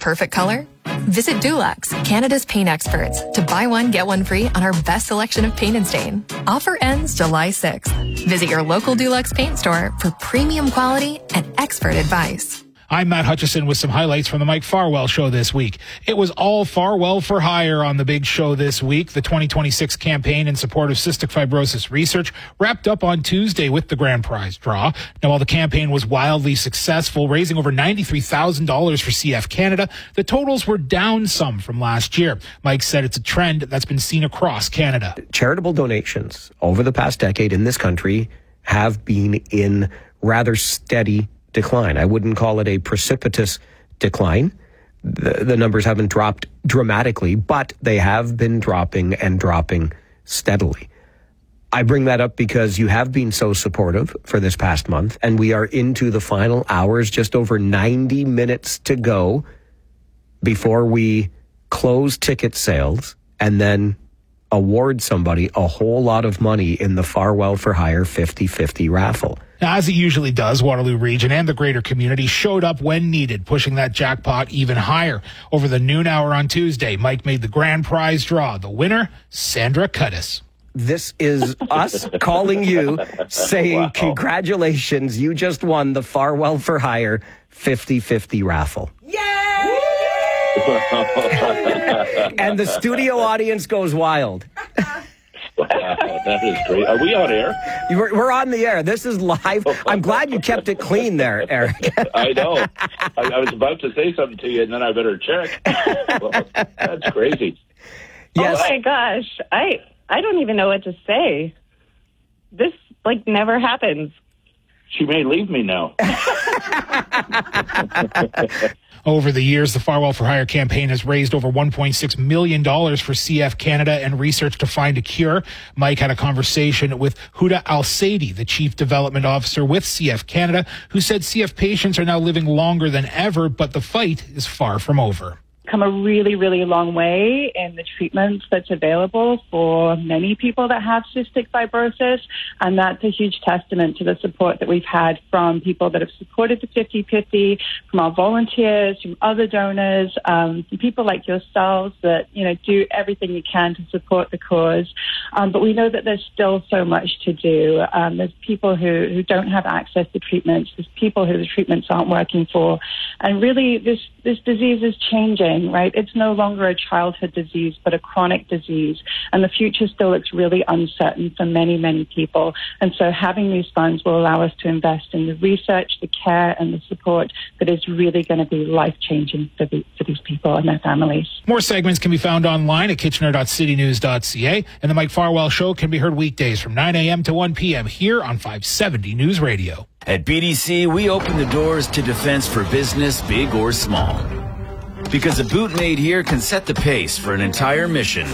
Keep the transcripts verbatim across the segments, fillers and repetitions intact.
perfect color? Visit Dulux, Canada's paint experts, to buy one, get one free on our best selection of paint and stain. Offer ends July sixth. Visit your local Dulux paint store for premium quality and expert advice. I'm Matt Hutchison with some highlights from the Mike Farwell Show this week. It was all Farwell for hire on the big show this week. The twenty twenty-six campaign in support of cystic fibrosis research wrapped up on Tuesday with the grand prize draw. Now, while the campaign was wildly successful, raising over ninety-three thousand dollars for C F Canada, the totals were down some from last year. Mike said it's a trend that's been seen across Canada. Charitable donations over the past decade in this country have been in rather steady decline. I wouldn't call it a precipitous decline. The, the numbers haven't dropped dramatically, but they have been dropping and dropping steadily. I bring that up because you have been so supportive for this past month, and we are into the final hours, just over ninety minutes to go before we close ticket sales and then award somebody a whole lot of money in the Farwell for Hire fifty-fifty raffle. Now, as it usually does, Waterloo Region and the greater community showed up when needed, pushing that jackpot even higher. Over the noon hour on Tuesday, Mike made the grand prize draw. The winner, Sandra Cudis. This is us calling you, saying, wow, congratulations, you just won the Farwell for Hire fifty-fifty raffle. Yay! And the studio audience goes wild. Wow, that is great. Are we on air? We're, we're on the air. This is live. I'm glad you kept it clean there, Eric. I know. I, I was about to say something to you, and then I better check. Well, that's crazy. Yes. Oh, my gosh. I, I don't even know what to say. This, like, never happens. She may leave me now. Over the years, the Farwell for Hire campaign has raised over one point six million dollars for C F Canada and research to find a cure. Mike had a conversation with Huda Al-Saidi, the Chief Development Officer with C F Canada, who said C F patients are now living longer than ever, but the fight is far from over. Come a really, really long way in the treatments that's available for many people that have cystic fibrosis. And that's a huge testament to the support that we've had from people that have supported the fifty-fifty, from our volunteers, from other donors, um, from people like yourselves that, you know, do everything you can to support the cause. Um, but we know that there's still so much to do. Um, there's people who, who don't have access to treatments. There's people who the treatments aren't working for. And really, this, this disease is changing. Right? It's no longer a childhood disease, but a chronic disease. And the future still looks really uncertain for many, many people. And so having these funds will allow us to invest in the research, the care, and the support that is really going to be life-changing for, the, for these people and their families. More segments can be found online at kitchener dot city news dot c a. And the Mike Farwell Show can be heard weekdays from nine a.m. to one p.m. here on five seventy News Radio. At B D C, we open the doors to defense for business, big or small. Because a boot made here can set the pace for an entire mission.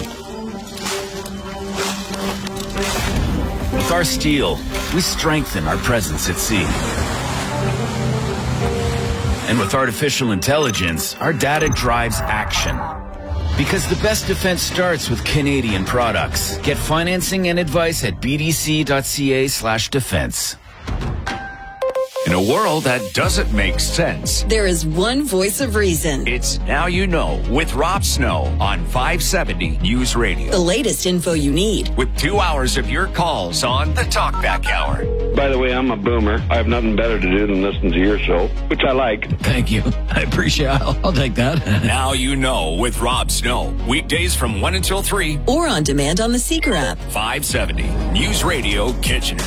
With our steel, we strengthen our presence at sea. And with artificial intelligence, our data drives action. Because the best defense starts with Canadian products. Get financing and advice at b d c dot c a slash defense. In a world that doesn't make sense, there is one voice of reason. It's Now You Know with Rob Snow on five seventy News Radio. The latest info you need. With two hours of your calls on the Talkback Hour. By the way, I'm a boomer. I have nothing better to do than listen to your show, which I like. Thank you. I appreciate it. I'll, I'll take that. Now You Know with Rob Snow. Weekdays from one until three. Or on demand on the Seeker app. five seventy News Radio Kitchener.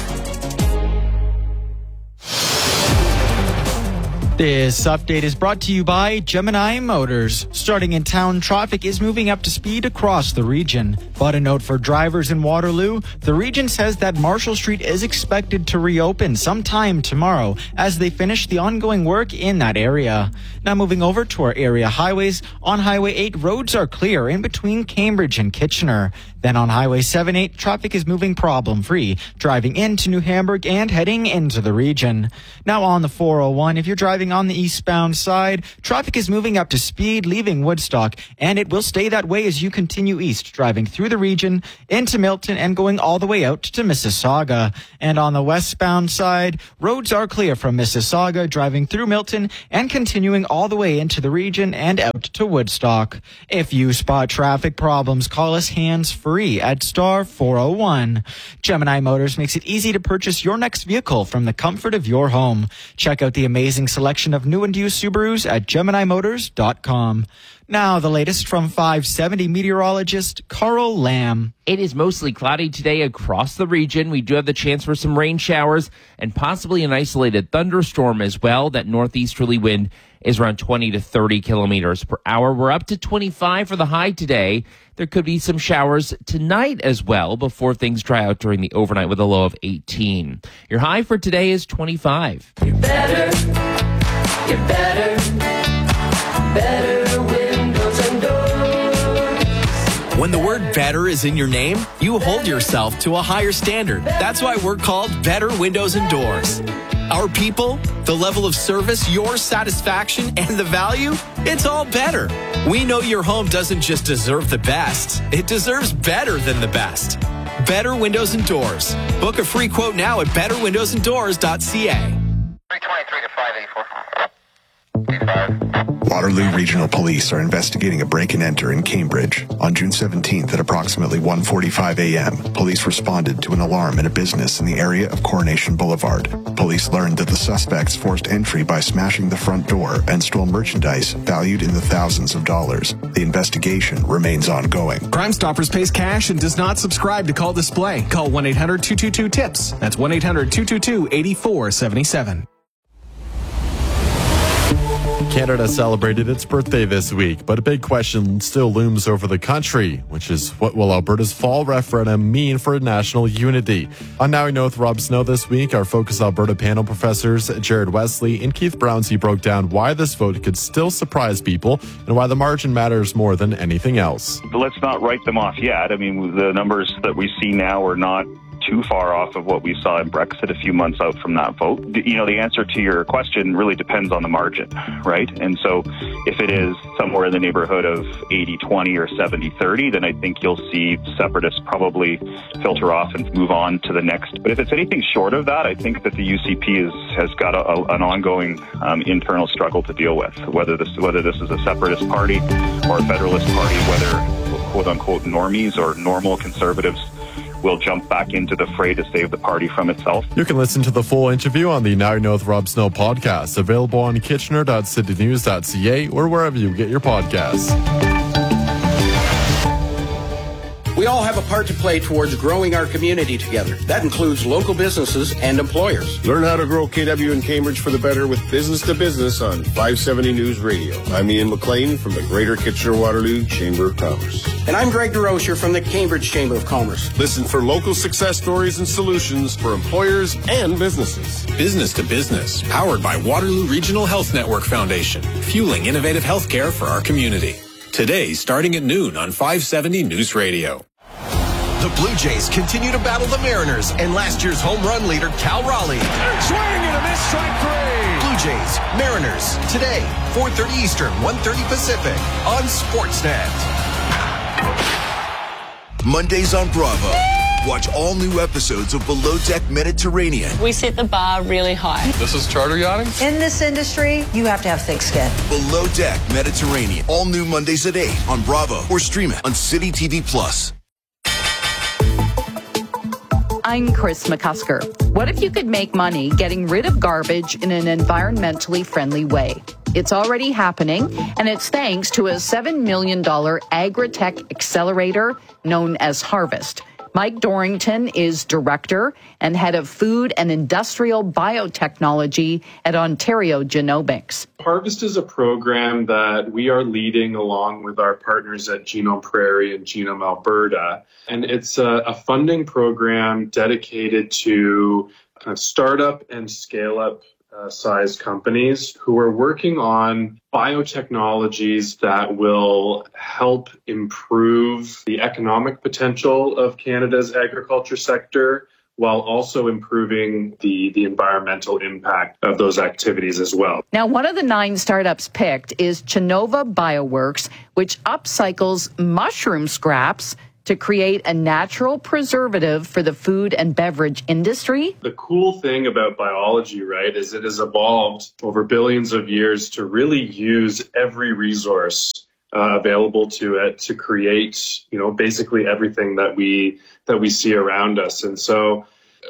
This update is brought to you by Gemini Motors. Starting in town, traffic is moving up to speed across the region. But a note for drivers in Waterloo, the region says that Marshall Street is expected to reopen sometime tomorrow as they finish the ongoing work in that area. Now moving over to our area highways. On Highway eight, roads are clear in between Cambridge and Kitchener. Then on Highway seventy-eight, traffic is moving problem-free, driving into New Hamburg and heading into the region. Now on the four oh one, if you're driving on the eastbound side, traffic is moving up to speed, leaving Woodstock, and it will stay that way as you continue east, driving through the region, into Milton, and going all the way out to Mississauga. And on the westbound side, roads are clear from Mississauga, driving through Milton, and continuing all the way into the region and out to Woodstock. If you spot traffic problems, call us hands-free at star four oh one. Gemini Motors makes it easy to purchase your next vehicle from the comfort of your home. Check out the amazing selection of new and used Subarus at gemini motors dot com. Now, the latest from five seventy meteorologist Carl Lamb. It is mostly cloudy today across the region. We do have the chance for some rain showers and possibly an isolated thunderstorm as well. That northeasterly wind is around twenty to thirty kilometers per hour. We're up to twenty-five for the high today. There could be some showers tonight as well before things dry out during the overnight with a low of eighteen. Your high for today is twenty-five. You're better. You're better. Better windows and doors. When the word better is in your name, you hold yourself to a higher standard. That's why we're called Better Windows and Doors. Our people, the level of service, your satisfaction, and the value, it's all better. We know your home doesn't just deserve the best, it deserves better than the best. Better Windows and Doors. Book a free quote now at better windows and doors dot c a. three twenty-three to five eighty-four. Waterloo Regional Police are investigating a break-and-enter in Cambridge. On June seventeenth at approximately one forty-five a.m., police responded to an alarm in a business in the area of Coronation Boulevard. Police learned that the suspects forced entry by smashing the front door and stole merchandise valued in the thousands of dollars. The investigation remains ongoing. Crime Stoppers pays cash and does not subscribe to Call Display. Call one eight hundred two two two TIPS. That's one eight hundred two two two eight four seven seven. Canada celebrated its birthday this week, but a big question still looms over the country, which is what will Alberta's fall referendum mean for national unity? On Now We Know with Rob Snow this week, our Focus Alberta panel professors Jared Wesley and Keith Brownsey broke down why this vote could still surprise people and why the margin matters more than anything else. Let's not write them off yet. I mean, the numbers that we see now are not too far off of what we saw in Brexit a few months out from that vote. You know, the answer to your question really depends on the margin, right? And so if it is somewhere in the neighborhood of eighty twenty or seventy thirty, then I think you'll see separatists probably filter off and move on to the next. But if it's anything short of that, I think that the U C P is, has got a, a, an ongoing um, internal struggle to deal with, whether this, whether this is a separatist party or a federalist party, whether quote-unquote normies or normal conservatives will jump back into the fray to save the party from itself. You can listen to the full interview on the Now You Know with Rob Snow podcast, available on kitchener dot city news dot c a or wherever you get your podcasts. We all have a part to play towards growing our community together. That includes local businesses and employers. Learn how to grow K W and Cambridge for the better with Business to Business on five seventy News Radio. I'm Ian McLean from the Greater Kitchener-Waterloo Chamber of Commerce. And I'm Greg DeRocher from the Cambridge Chamber of Commerce. Listen for local success stories and solutions for employers and businesses. Business to Business, powered by Waterloo Regional Health Network Foundation, fueling innovative healthcare for our community. Today, starting at noon on five seventy News Radio. The Blue Jays continue to battle the Mariners and last year's home run leader, Cal Raleigh. Swing and a miss, strike three. Blue Jays, Mariners, today, four thirty Eastern, one thirty Pacific, on Sportsnet. Mondays on Bravo. Watch all new episodes of Below Deck Mediterranean. We set the bar really high. This is charter yachting? In this industry, you have to have thick skin. Below Deck Mediterranean. All new Mondays at eight on Bravo or stream it on City T V Plus. I'm Chris McCusker. What if you could make money getting rid of garbage in an environmentally friendly way? It's already happening, and it's thanks to a seven million dollars agri-tech accelerator known as Harvest. Mike Dorrington is director and head of food and industrial biotechnology at Ontario Genomics. Harvest is a program that we are leading along with our partners at Genome Prairie and Genome Alberta. And it's a, a funding program dedicated to kind of startup and scale up uh, sized companies who are working on biotechnologies that will help improve the economic potential of Canada's agriculture sector, while also improving the, the environmental impact of those activities as well. Now, one of the nine startups picked is Chinova Bioworks, which upcycles mushroom scraps to create a natural preservative for the food and beverage industry. The cool thing about biology, right, is it has evolved over billions of years to really use every resource uh, available to it to create, you know, basically everything that we that we see around us. And so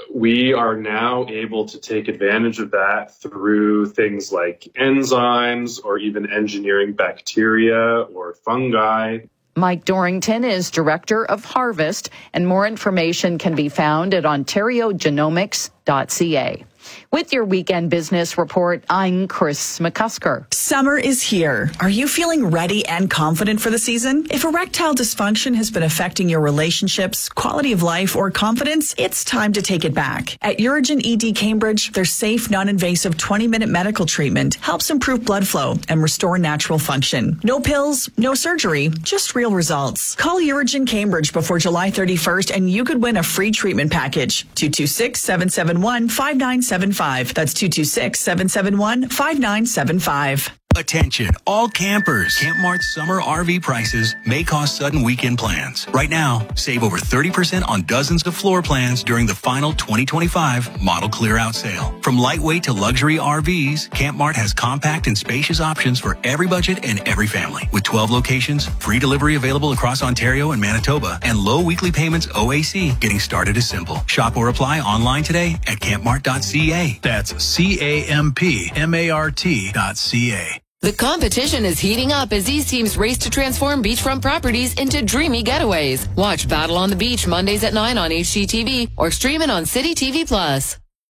we are now able to take advantage of that through things like enzymes or even engineering bacteria or fungi. Mike Dorrington is director of Harvest, and more information can be found at ontario genomics dot c a. With your weekend business report, I'm Chris McCusker. Summer is here. Are you feeling ready and confident for the season? If erectile dysfunction has been affecting your relationships, quality of life, or confidence, it's time to take it back. At Urigen E D Cambridge, their safe, non-invasive twenty-minute medical treatment helps improve blood flow and restore natural function. No pills, no surgery, just real results. Call Urigen Cambridge before July thirty-first and you could win a free treatment package. two two six, seven seven one, five nine seven five. That's two two six, seven seven one, five nine seven five. Attention, all campers. Camp Mart's summer R V prices may cause sudden weekend plans. Right now, save over thirty percent on dozens of floor plans during the final twenty twenty-five model clear-out sale. From lightweight to luxury R Vs, Camp Mart has compact and spacious options for every budget and every family. With twelve locations, free delivery available across Ontario and Manitoba, and low weekly payments O A C. Getting started is simple. Shop or apply online today at camp mart dot c a. That's C A M P M A R T dot C A. The competition is heating up as these teams race to transform beachfront properties into dreamy getaways. Watch Battle on the Beach Mondays at nine on H G T V or stream it on City T V Plus.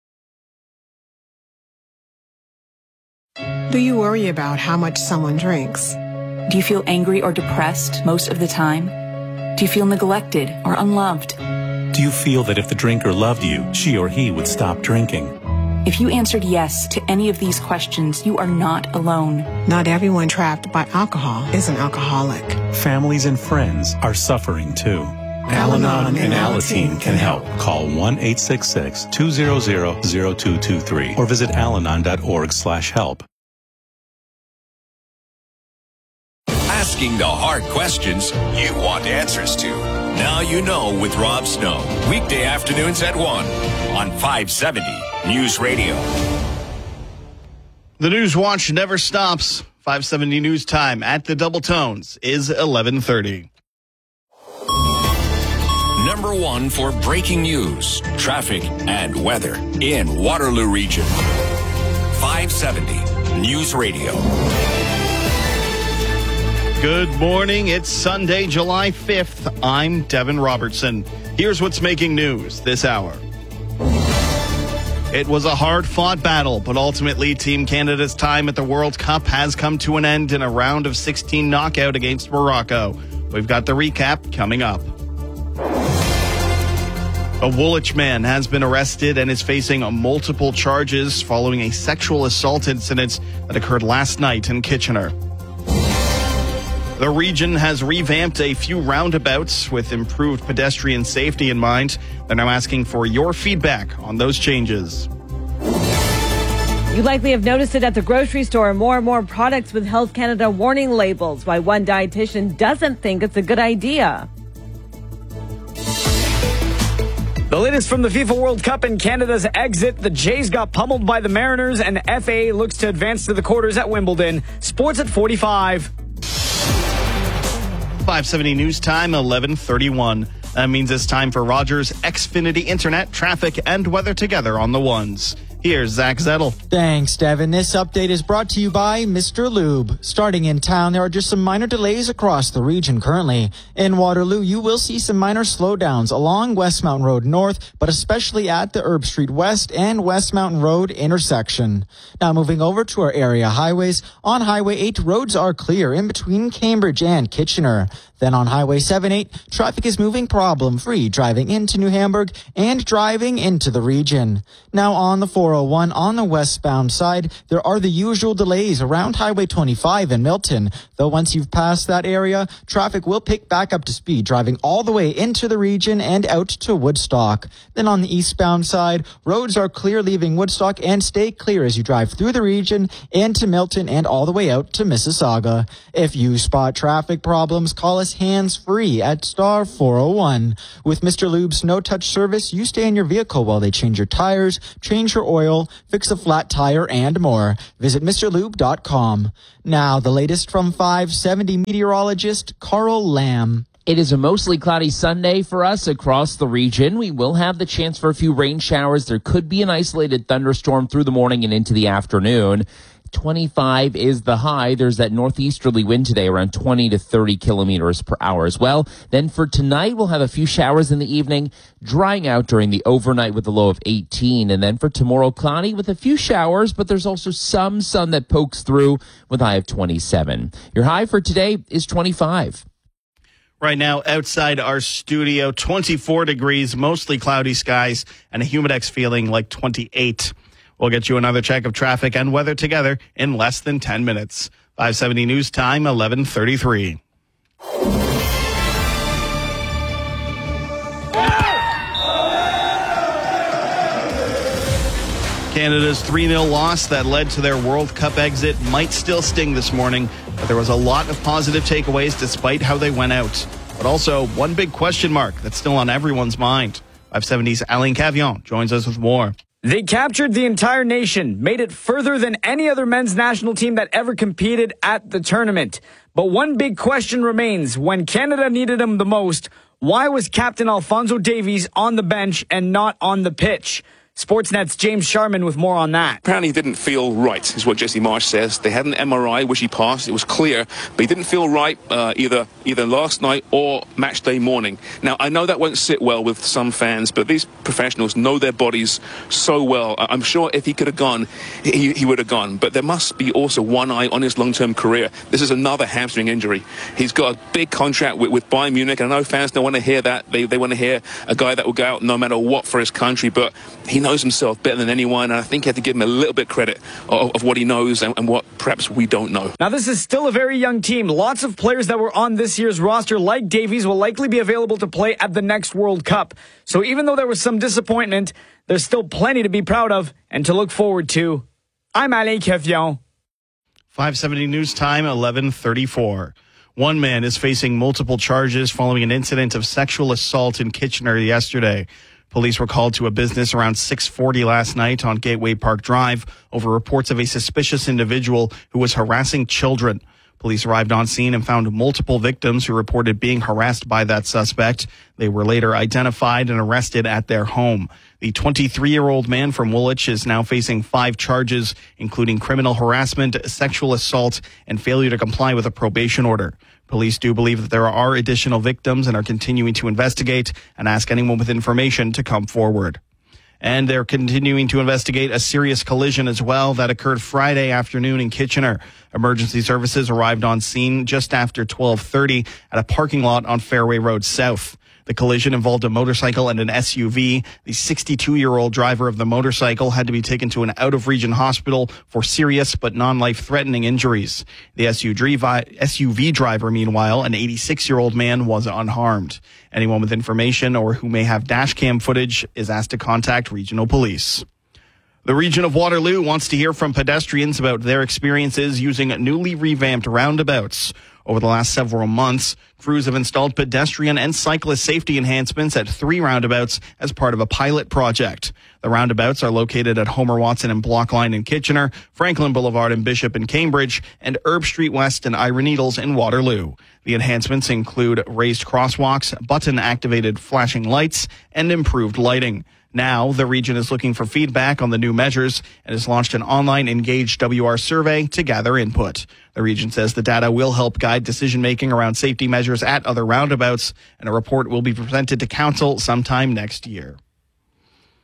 Do you worry about how much someone drinks? Do you feel angry or depressed most of the time? Do you feel neglected or unloved? Do you feel that if the drinker loved you, she or he would stop drinking? If you answered yes to any of these questions, you are not alone. Not everyone trapped by alcohol is an alcoholic. Families and friends are suffering too. Al-Anon and Alateen can help. Call one eight six six, two zero zero, zero two two three or visit alanon dot org slash help. Asking the hard questions you want answers to. Now you know with Rob Snow. Weekday afternoons at one on five seventy News Radio. The News Watch never stops. five seventy News Time at the Double Tones is eleven thirty. Number one for breaking news, traffic, and weather in Waterloo Region. five seventy News Radio. Good morning. It's Sunday, July fifth. I'm Devin Robertson. Here's what's making news this hour. It was a hard-fought battle, but ultimately Team Canada's time at the World Cup has come to an end in a round of sixteen knockout against Morocco. We've got the recap coming up. A Woolwich man has been arrested and is facing multiple charges following a sexual assault incident that occurred last night in Kitchener. The region has revamped a few roundabouts with improved pedestrian safety in mind. They're now asking for your feedback on those changes. You likely have noticed it at the grocery store. More and more products with Health Canada warning labels. Why one dietitian doesn't think it's a good idea. The latest from the FIFA World Cup and Canada's exit. The Jays got pummeled by the Mariners, and F A looks to advance to the quarters at Wimbledon. Sports at forty-five. five seventy News Time, eleven thirty-one. That means it's time for Rogers Xfinity Internet, traffic, and weather together on the ones. Here's Zach Zettel. Thanks, Devin. This update is brought to you by Mister Lube. Starting in town, there are just some minor delays across the region currently. In Waterloo, you will see some minor slowdowns along West Mountain Road North, but especially at the Herb Street West and West Mountain Road intersection. Now moving over to our area highways. On Highway eight, roads are clear in between Cambridge and Kitchener. Then on Highway seven eight, traffic is moving problem-free driving into New Hamburg and driving into the region. Now on the four oh one on the westbound side, there are the usual delays around Highway twenty-five in Milton. Though once you've passed that area, traffic will pick back up to speed, driving all the way into the region and out to Woodstock. Then on the eastbound side, roads are clear leaving Woodstock and stay clear as you drive through the region into Milton and all the way out to Mississauga. If you spot traffic problems, call us hands-free at star four oh one. With Mister Lube's no-touch service, you stay in your vehicle while they change your tires, change your oil, fix a flat tire, and more. Visit Mr Lube dot com. Now, the latest from five seventy meteorologist Carl Lamb. It is a mostly cloudy Sunday for us across the region. We will have the chance for a few rain showers. There could be an isolated thunderstorm through the morning and into the afternoon. twenty-five is the high. There's that northeasterly wind today, around twenty to thirty kilometers per hour as well. Then for tonight, we'll have a few showers in the evening, drying out during the overnight with a low of eighteen. And then for tomorrow, cloudy with a few showers, but there's also some sun that pokes through with a high of twenty-seven. Your high for today is twenty-five. Right now, outside our studio, twenty-four degrees, mostly cloudy skies, and a humidex feeling like twenty-eight. We'll get you another check of traffic and weather together in less than ten minutes. five seventy News Time, eleven thirty-three. Canada's three nil loss that led to their World Cup exit might still sting this morning, but there was a lot of positive takeaways despite how they went out. But also, one big question mark that's still on everyone's mind. five seventy's Alain Cavillon joins us with more. They captured the entire nation, made it further than any other men's national team that ever competed at the tournament. But one big question remains. When Canada needed him the most, why was Captain Alphonso Davies on the bench and not on the pitch? Sportsnet's James Sharman with more on that. Apparently he didn't feel right, is what Jesse Marsh says. They had an M R I, which he passed. It was clear, but he didn't feel right uh, either either last night or match day morning. Now, I know that won't sit well with some fans, but these professionals know their bodies so well. I'm sure if he could have gone, he, he would have gone. But there must be also one eye on his long-term career. This is another hamstring injury. He's got a big contract with, with Bayern Munich, and I know fans don't want to hear that. They, they want to hear a guy that will go out no matter what for his country, but he knows himself better than anyone, and I think you have to give him a little bit of credit of, of what he knows and, and what perhaps we don't know. Now, this is still a very young team. Lots of players that were on this year's roster, like Davies, will likely be available to play at the next World Cup. So even though there was some disappointment, there's still plenty to be proud of and to look forward to. I'm Alain Cavillon. five seventy News Time, eleven thirty-four. One man is facing multiple charges following an incident of sexual assault in Kitchener yesterday. Police were called to a business around six forty last night on Gateway Park Drive over reports of a suspicious individual who was harassing children. Police arrived on scene and found multiple victims who reported being harassed by that suspect. They were later identified and arrested at their home. The twenty-three-year-old man from Woolwich is now facing five charges, including criminal harassment, sexual assault, and failure to comply with a probation order. Police do believe that there are additional victims and are continuing to investigate and ask anyone with information to come forward. And they're continuing to investigate a serious collision as well that occurred Friday afternoon in Kitchener. Emergency services arrived on scene just after twelve thirty at a parking lot on Fairway Road South. The collision involved a motorcycle and an S U V. The sixty-two-year-old driver of the motorcycle had to be taken to an out-of-region hospital for serious but non-life-threatening injuries. The S U V driver, meanwhile, an eighty-six-year-old man, was unharmed. Anyone with information or who may have dashcam footage is asked to contact regional police. The region of Waterloo wants to hear from pedestrians about their experiences using newly revamped roundabouts. Over the last several months, crews have installed pedestrian and cyclist safety enhancements at three roundabouts as part of a pilot project. The roundabouts are located at Homer Watson and Blockline in Kitchener, Franklin Boulevard and Bishop in Cambridge, and Herb Street West and Ira Needles in Waterloo. The enhancements include raised crosswalks, button-activated flashing lights, and improved lighting. Now, the region is looking for feedback on the new measures and has launched an online Engage W R survey to gather input. The region says the data will help guide decision-making around safety measures at other roundabouts, and a report will be presented to council sometime next year.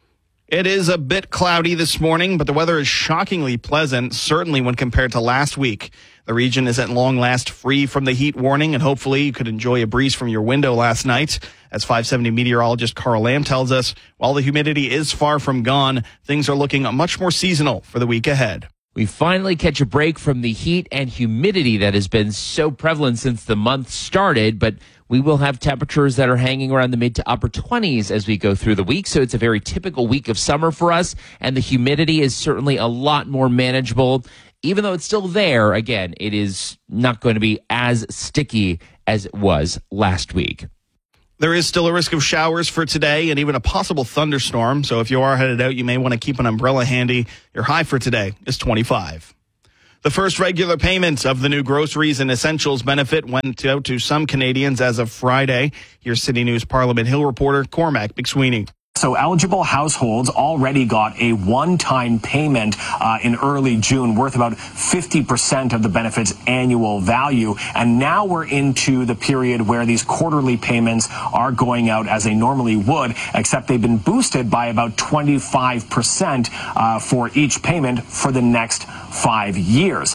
It is a bit cloudy this morning, but the weather is shockingly pleasant, certainly when compared to last week. The region is at long last free from the heat warning, and hopefully you could enjoy a breeze from your window last night. As five seventy meteorologist Carl Lamb tells us, while the humidity is far from gone, things are looking much more seasonal for the week ahead. We finally catch a break from the heat and humidity that has been so prevalent since the month started, but we will have temperatures that are hanging around the mid to upper twenties as we go through the week. So it's a very typical week of summer for us, and the humidity is certainly a lot more manageable. Even though it's still there, again, it is not going to be as sticky as it was last week. There is still a risk of showers for today and even a possible thunderstorm. So if you are headed out, you may want to keep an umbrella handy. Your high for today is twenty-five. The first regular payment of the new groceries and essentials benefit went out to some Canadians as of Friday. Here's City News Parliament Hill reporter Cormac McSweeney. So eligible households already got a one-time payment uh, in early June worth about fifty percent of the benefit's annual value. And now we're into the period where these quarterly payments are going out as they normally would, except they've been boosted by about twenty-five percent uh, for each payment for the next five years.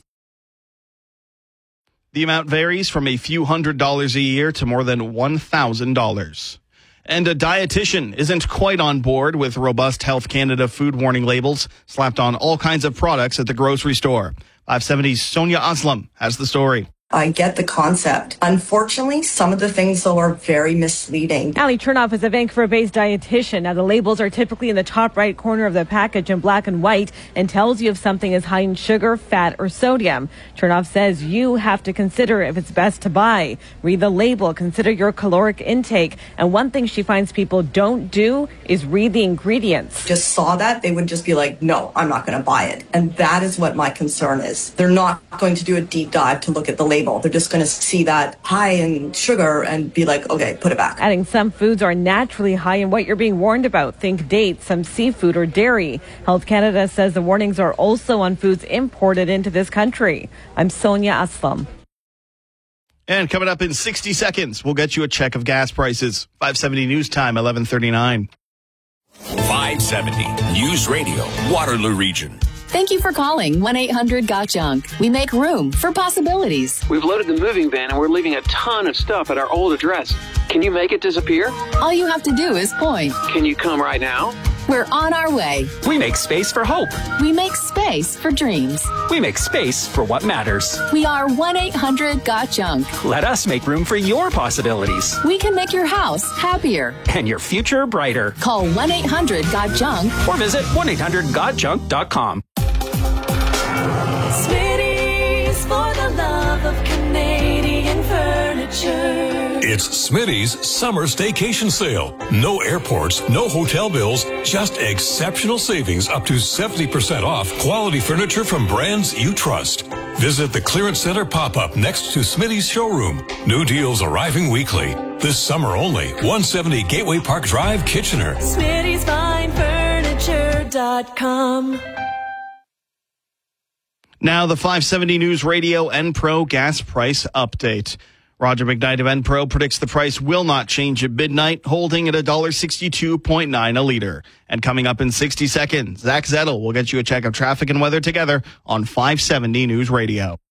The amount varies from a few hundred dollars a year to more than one thousand dollars. And a dietitian isn't quite on board with robust Health Canada food warning labels slapped on all kinds of products at the grocery store. five seventy's Sonia Aslam has the story. I get the concept. Unfortunately, some of the things, though, are very misleading. Ali Chernoff is a Vancouver-based dietitian. Now, the labels are typically in the top right corner of the package in black and white and tells you if something is high in sugar, fat, or sodium. Chernoff says you have to consider if it's best to buy. Read the label, consider your caloric intake. And one thing she finds people don't do is read the ingredients. Just saw that, they would just be like, no, I'm not going to buy it. And that is what my concern is. They're not going to do a deep dive to look at the label. They're just going to see that high in sugar and be like, okay, put it back. Adding some foods are naturally high in what you're being warned about. Think dates, some seafood or dairy. Health Canada says the warnings are also on foods imported into this country. I'm Sonia Aslam. And coming up in sixty seconds, we'll get you a check of gas prices. five seventy News Time, eleven thirty-nine. five seventy News Radio, Waterloo Region. Thank you for calling one eight hundred got junk. We make room for possibilities. We've loaded the moving van and we're leaving a ton of stuff at our old address. Can you make it disappear? All you have to do is point. Can you come right now? We're on our way. We make space for hope. We make space for dreams. We make space for what matters. We are one eight hundred got junk. Let us make room for your possibilities. We can make your house happier. And your future brighter. Call one eight hundred got junk. Or visit one eight hundred got junk dot com. Smitty's for the love of Canadian furniture. It's Smitty's summer staycation sale. No airports, no hotel bills, just exceptional savings up to seventy percent off quality furniture from brands you trust. Visit the Clearance Center pop-up next to Smitty's showroom. New deals arriving weekly. This summer only. one seventy Gateway Park Drive, Kitchener. Smitty's Fine Furniture dot com. Now the five seventy News Radio Enpro gas price update. Roger McKnight of Enpro predicts the price will not change at midnight, holding at one dollar sixty-two point nine a liter. And coming up in sixty seconds, Zach Zettel will get you a check of traffic and weather together on five seventy News Radio.